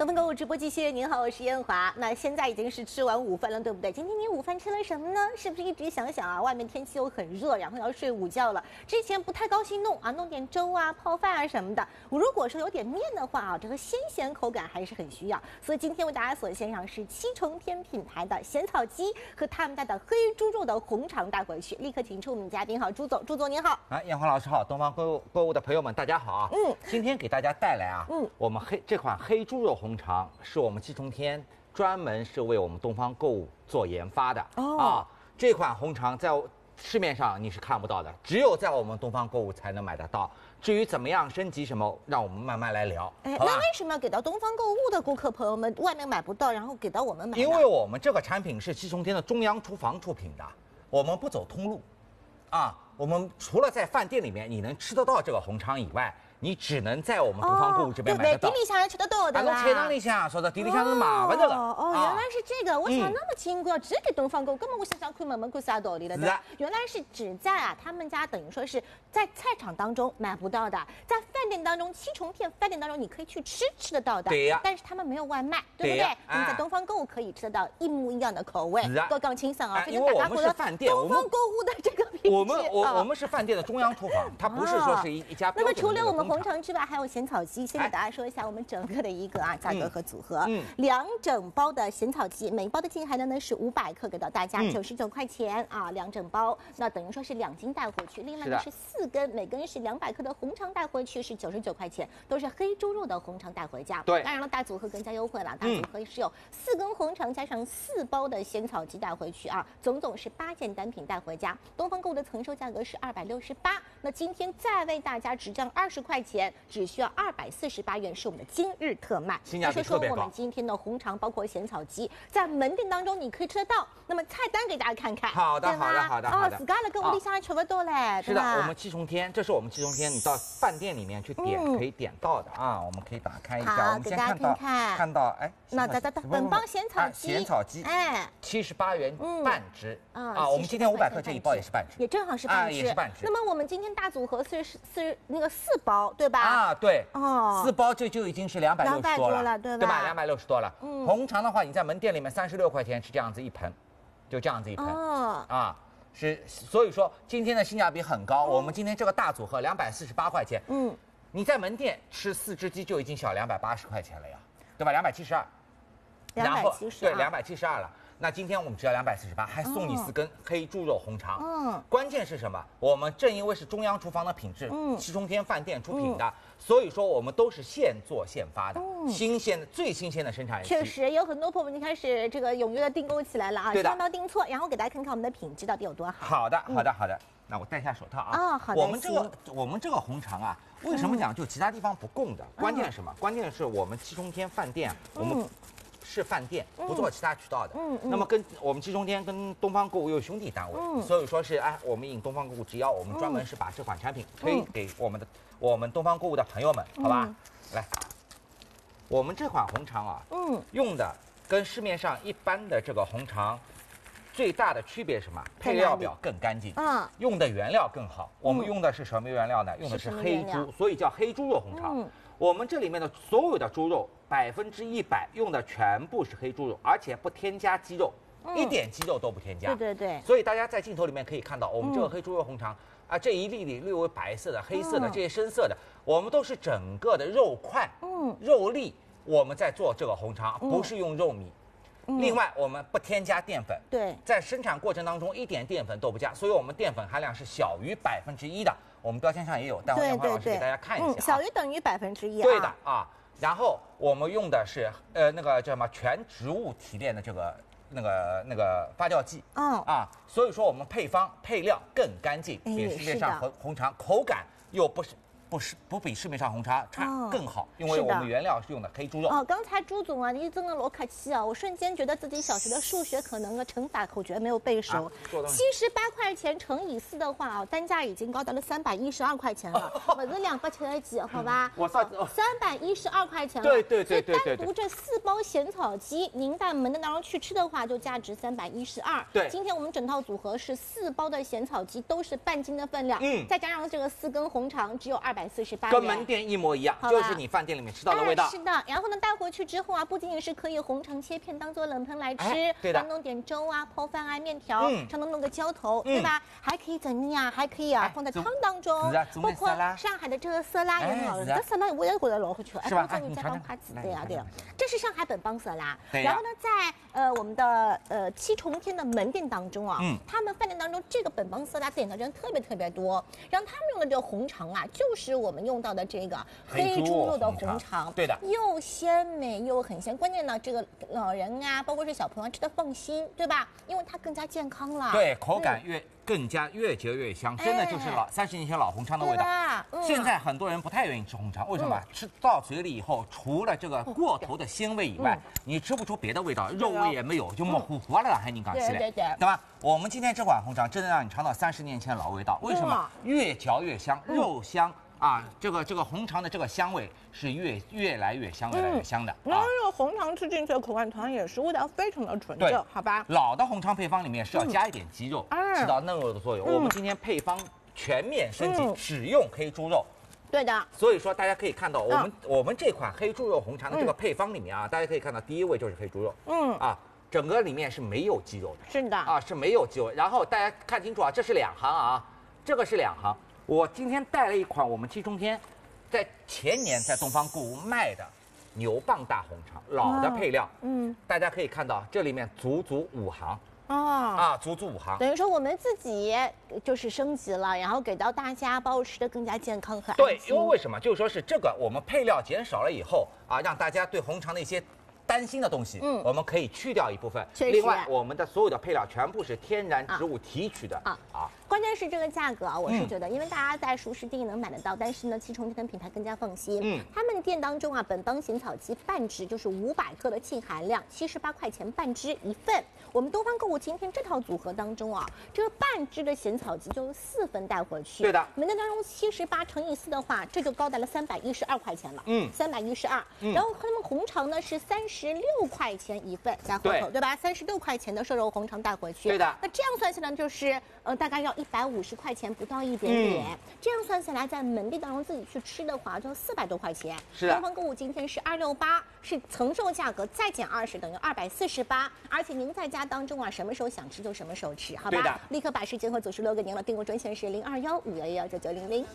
东方购物直播继续，您好，我是燕华。那现在已经是吃完午饭了，对不对？今天你午饭吃了什么呢？是不是一直想想啊，外面天气又很热，然后要睡午觉了？之前不太高兴弄点粥啊、泡饭啊什么的。如果说有点面的话啊，这个鲜咸口感还是很需要。所以今天为大家所献上是七重天品牌的咸草鸡和他们家的黑猪肉的红肠带回去。立刻请出我们嘉宾好，朱总，朱总您好。 燕华老师好，东方购物的朋友们大家好啊。今天给大家带来啊，我们这款黑猪肉红肠是我们七重天专门是为我们东方购物做研发的这款红肠在市面上你是看不到的，只有在我们东方购物才能买得到。至于怎么样升级什么，让我们慢慢来聊。 那为什么要给到东方购物的顾客朋友们外面买不到，然后给到我们买？ 因为我们这个产品是七重天的中央厨房出品的，我们不走通路，我们除了在饭店里面你能吃得到这个红肠以外，你只能在我们东方购物这边买得到。 对，地里向吃得到的啦。 菜场里向说的地里向是麻烦的了。 原来是这个，我想那么轻贵，只给东方购物，根本我想看门看啥道理了？ 是啊， 原来是只在他们家，等于说是在菜场当中买不到的，在饭店当中，七重天饭店当中你可以去吃得到的。 对呀。 但是他们没有外卖，对不对？我们在东方购物可以吃得到一模一样的口味。 是啊。 都讲清爽啊， 因为我们是饭店， 东方购物的这个品质。 我们是饭店的中央厨房，它不是说是一家。 那么除了我们红肠之外，还有咸草鸡，先给大家说一下我们整个的一个价格和组合。2整包的咸草鸡，每包的净含量呢是500克，给到大家99块钱2整包，那等于说是2斤带回去。另外呢是4根，每根是200克的红肠带回去是99块钱，都是黑猪肉的红肠带回家。 对， 当然了，大组合更加优惠了，大组合是有4根红肠加上4包的咸草鸡带回去总是8件单品带回家。东方购物的承售价格是268，那今天再为大家只降20块钱，只需要248元，是我们的今日特卖。 性价比特别高。 我们今天的红肠包括咸草鸡，在门店当中你可以吃得到。那么菜单给大家看看。 好的。 自家的跟屋里向吃不到嘞。 是的，我们七重天，这是我们七重天，你到饭店里面去点可以点到的我们可以打开一下，我们先看到那本帮咸草鸡 78元半只我们今天500克这一包也是半只， 也正好是半只， 也是半只。 那么我们今天大组合是那个4包，对吧？ 对，4包就已经是260多了， 对吧？260多了。红肠的话，你在门店里面36块钱是这样子一盆，就这样子一盆所以说今天的性价比很高。我们今天这个大组合248块钱，你在门店吃4只鸡就已经小280块钱了呀，对吧？272，然后对272了。那今天我们只要248，还送你4根黑猪肉红肠。关键是什么？我们正因为是中央厨房的品质，七重天饭店出品的，所以说我们都是现做现发的，最新鲜的生产日期。 确实有很多朋友们已经开始这个踊跃的订购起来了对的， 先到订错，然后给大家看看我们的品质到底有多好。 好的。那我戴下手套好的。 我们这个红肠为什么讲就其他地方不供的？关键是什么？关键是我们七重天饭店，我们是饭店，不做其他渠道的。那么跟我们七重天跟东方购物又兄弟单位，所以说是我们应东方购物之邀，我们专门是把这款产品推给我们东方购物的朋友们，好吧？来，我们这款红肠用的跟市面上一般的这个红肠最大的区别是什么？配料表更干净，用的原料更好。我们用的是什么原料呢？用的是黑猪，所以叫黑猪肉红肠。我们这里面的所有的猪肉100%用的全部是黑猪肉，而且不添加鸡肉，一点鸡肉都不添加。 对。 所以大家在镜头里面可以看到，我们这个黑猪肉红肠这一粒里略为白色的、黑色的这些深色的，我们都是整个的肉块、肉粒，我们在做这个红肠，不是用肉米。另外，我们不添加淀粉，在生产过程当中一点淀粉都不加，所以我们淀粉含量是小于1%的。我们标签上也有，但我燕华老师给大家看一下， 小于等于1%。 对的然后我们用的是那个叫什么全植物提炼的这个那个发酵剂所以说我们配料更干净，比市面上红肠口感又不比市面上红肠差更好，因为我们原料是用的黑猪肉。 刚才朱总你真的老客气我瞬间觉得自己小学的数学可能乘法口诀没有背熟。78块钱乘以4的话单价已经高达了312块钱了，不是270几，好吧？ 我 312块钱了。 对。 所以单独这4包咸草鸡，您到门的当中去吃的话，就价值312。 对， 今天我们整套组合是4包的咸草鸡，都是半斤的分量，再加上这个4根红肠，只有200。 248元， 跟门店一模一样，就是你饭店里面吃到的味道。 是的，然后呢，带回去之后啊，不仅仅是可以红肠切片当做冷盆来吃， 对的， 弄点粥啊、泡饭啊、面条，上头弄个浇头，对吧？还可以怎么样？还可以啊，放在汤当中，包括上海的这个色拉也很好吃，这色拉我也觉得老好吃， 是吧？ 你再放花籽，对呀对呀，这是上海本帮色拉。 对。 然后呢，在我们的七重天的门店当中啊，他们饭店当中这个本帮色拉点的人特别多，然后他们用的这个红肠啊，就是我们用到的这个黑猪肉的红肠， 对的， 又鲜美又很鲜。关键呢，这个老人啊，包括是小朋友吃的放心，对吧？因为它更加健康了， 对，口感更加越嚼越香，真的就是30年前老红肠的味道。现在很多人不太愿意吃红肠，为什么？吃到嘴里以后，除了这个过头的鲜味以外，你吃不出别的味道，肉味也没有，就模糊糊了，还你讲起来，对吧？我们今天这款红肠真的让你尝到30年前的老味道，为什么？越嚼越香，肉香。这个红肠的这个香味是越来越香，越来越香的。 然后这个红肠吃进去的口感同样也是味道非常的纯正，好吧？ 老的红肠配方里面是要加一点鸡肉，起到嫩肉的作用。我们今天配方全面升级，只用黑猪肉。 对的。所以说大家可以看到，我们这款黑猪肉红肠的这个配方里面啊，大家可以看到第一位就是黑猪肉，整个里面是没有鸡肉的。 是的。 是没有鸡肉。然后大家看清楚啊，这是2行啊，这个是2行。我今天带了一款我们七重天在前年在东方购物卖的牛蒡大红肠，老的配料，大家可以看到这里面足足5行。足足5行， 等于说我们自己就是升级了，然后给到大家，把我吃的更加健康和安心。 对，因为为什么？就是说是这个我们配料减少了以后让大家对红肠的一些担心的东西，我们可以去掉一部分。另外，我们的所有的配料全部是天然植物提取的关键是这个价格我是觉得，因为大家在熟食店能买得到，但是呢，七重天的品牌更加放心。他们店当中本帮咸草鸡半只就是500克的净含量，78块钱半只一份。我们东方购物今天这套组合当中这个半只的咸草鸡就有4份带回去。 对的， 门店当中78乘以4的话，这就高达了312块钱了。312。然后他们红肠呢是36块钱一份，加后头对吧？36块钱的瘦肉红肠带回去。 对的。 那这样算下来就是大概要150块钱不到一点点。这样算下来，在门店当中自己去吃的话，就要400多块钱。 是的。 东方购物今天是268，是承受价格再减20等于248，而且您在家当中什么时候想吃就什么时候吃，好吧？ 对的。 立刻把时间和组数留给您了，订购专线是0215119900。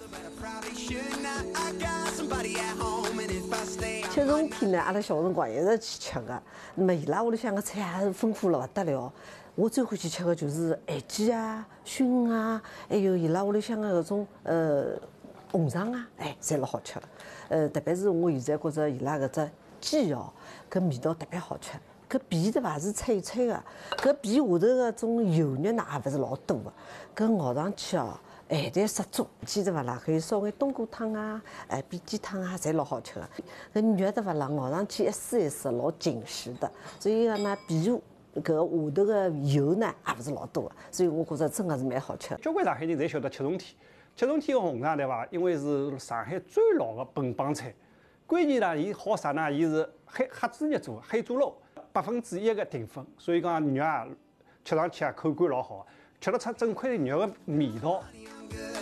吃重天呢，阿拉小辰光一直去吃的。那么伊拉屋里向个菜也是丰富了不得了。我最欢喜吃的就是咸鸡熏还有伊拉屋里向的搿种红肠侪老好吃的。特别是我现在觉着伊拉搿只鸡搿味道特别好吃。搿皮对伐是脆脆的，搿皮下头个种油肉呢也勿是老多的，搿咬上去咸淡适中。鸡对伐啦，可以烧眼冬瓜汤煸鸡汤侪老好吃的。搿肉对伐啦，咬上去一丝一丝老紧实的，所以呢皮下头个油呢也勿是老多的，所以我觉着真的是蛮好吃的。 交关上海人侪晓得七重天，七重天个红肠对伐？因为是上海最老的本帮菜，关键呢，伊好啥呢？伊是黑猪肉做，黑猪肉100%的淀粉，所以讲肉吃上去口感老好，吃得出整块肉的味道。